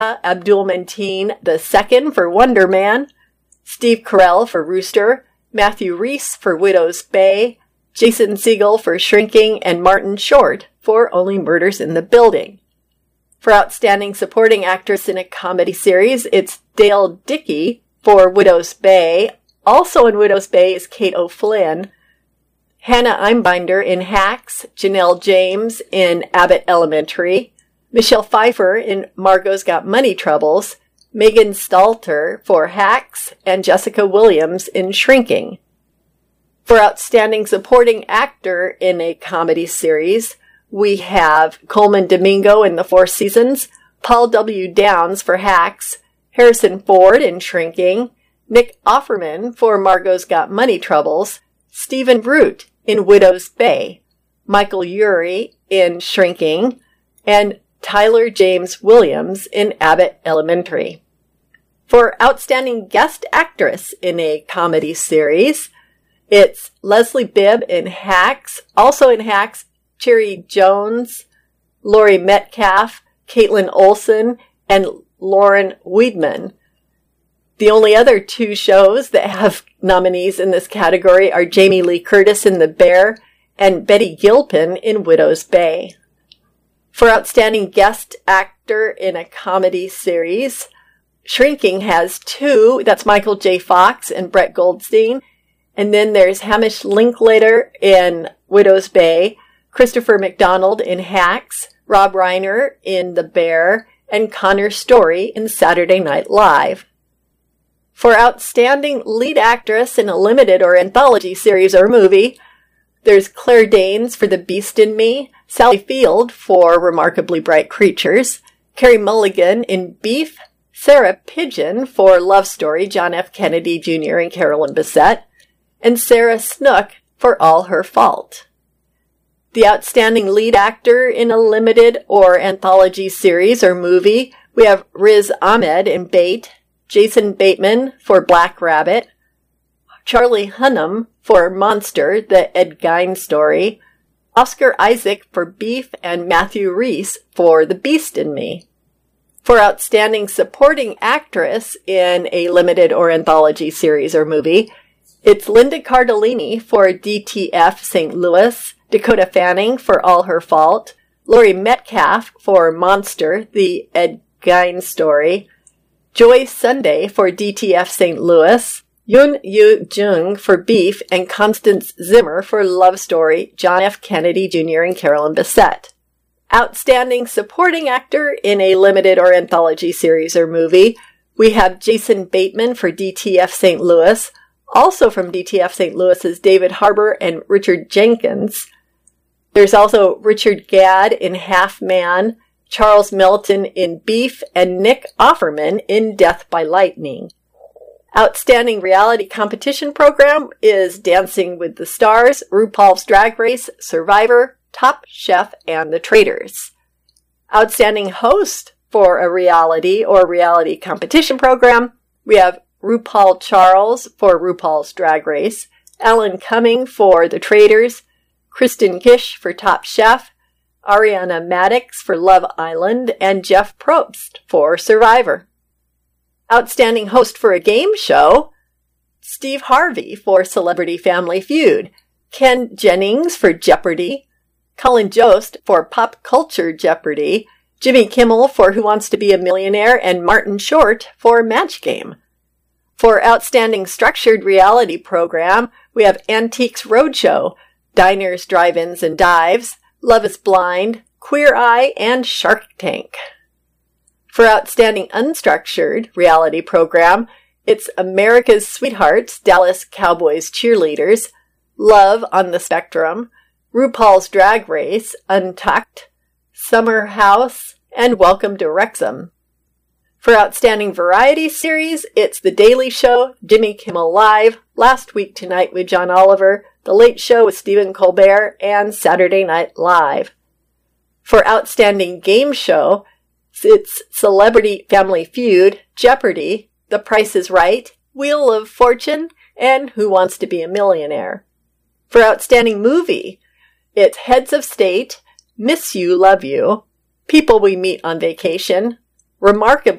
Abdul-Mateen II for Wonder Man, Steve Carell for Rooster, Matthew Rhys for Widow's Bay, Jason Segel for Shrinking, and Martin Short for Only Murders in the Building. For Outstanding Supporting Actress in a Comedy Series, it's Dale Dickey for Widow's Bay. Also in Widow's Bay is Kate O'Flynn, Hannah Einbinder in Hacks, Janelle James in Abbott Elementary, Michelle Pfeiffer in Margot's Got Money Troubles, Megan Stalter for Hacks, and Jessica Williams in Shrinking. For Outstanding Supporting Actor in a Comedy Series, we have Coleman Domingo in The Four Seasons, Paul W. Downs for Hacks, Harrison Ford in Shrinking, Nick Offerman for Margot's Got Money Troubles, Stephen Root in Widow's Bay, Michael Urie in Shrinking, and Tyler James Williams in Abbott Elementary. For Outstanding Guest Actress in a Comedy Series, it's Leslie Bibb in Hacks. Also in Hacks, Cherry Jones, Laurie Metcalf, Caitlin Olsen, and Lauren Weidman. The only other two shows that have nominees in this category are Jamie Lee Curtis in The Bear and Betty Gilpin in Widow's Bay. For Outstanding Guest Actor in a Comedy Series, Shrinking has two. That's Michael J. Fox and Brett Goldstein. And then there's Hamish Linklater in Widow's Bay, Christopher McDonald in Hacks, Rob Reiner in The Bear, and Connor Story in Saturday Night Live. For Outstanding Lead Actress in a Limited or Anthology Series or Movie, there's Claire Danes for The Beast in Me, Sally Field for Remarkably Bright Creatures, Carey Mulligan in Beef, Sarah Pidgeon for Love Story, John F. Kennedy Jr. and Carolyn Bessette, and Sarah Snook for All Her Fault. The Outstanding Lead Actor in a Limited or Anthology Series or Movie, we have Riz Ahmed in Bait, Jason Bateman for Black Rabbit, Charlie Hunnam for Monster, the Ed Gein story, Oscar Isaac for Beef, and Matthew Rhys for The Beast in Me. For Outstanding Supporting Actress in a Limited or Anthology Series or Movie, it's Linda Cardellini for DTF St. Louis, Dakota Fanning for All Her Fault, Laurie Metcalf for Monster, the Ed Gein story, Joy Sunday for DTF St. Louis, Yoon Yu Jung for Beef, and Constance Zimmer for Love Story, John F. Kennedy Jr. and Carolyn Bessette. Outstanding Supporting Actor in a Limited or Anthology Series or Movie, we have Jason Bateman for DTF St. Louis. Also from DTF St. Louis is David Harbour and Richard Jenkins. There's also Richard Gadd in Half Man, Charles Melton in Beef, and Nick Offerman in Death by Lightning. Outstanding Reality Competition Program is Dancing with the Stars, RuPaul's Drag Race, Survivor, Top Chef, and The Traitors. Outstanding Host for a Reality or Reality Competition Program, we have RuPaul Charles for RuPaul's Drag Race, Alan Cumming for The Traitors, Kristen Kish for Top Chef, Ariana Maddox for Love Island, and Jeff Probst for Survivor. Outstanding Host for a Game Show, Steve Harvey for Celebrity Family Feud, Ken Jennings for Jeopardy, Colin Jost for Pop Culture Jeopardy, Jimmy Kimmel for Who Wants to Be a Millionaire, and Martin Short for Match Game. For Outstanding Structured Reality Program, we have Antiques Roadshow, Diners, Drive-Ins, and Dives, Love is Blind, Queer Eye, and Shark Tank. For Outstanding Unstructured Reality Program, it's America's Sweethearts, Dallas Cowboys Cheerleaders, Love on the Spectrum, RuPaul's Drag Race, Untucked, Summer House, and Welcome to Wrexham. For Outstanding Variety Series, it's The Daily Show, Jimmy Kimmel Live, Last Week Tonight with John Oliver, The Late Show with Stephen Colbert, and Saturday Night Live. For Outstanding Game Show, it's Celebrity Family Feud, Jeopardy, The Price is Right, Wheel of Fortune, and Who Wants to Be a Millionaire. For Outstanding Movie, it's Heads of State, Miss You, Love You, People We Meet on Vacation, Remarkably,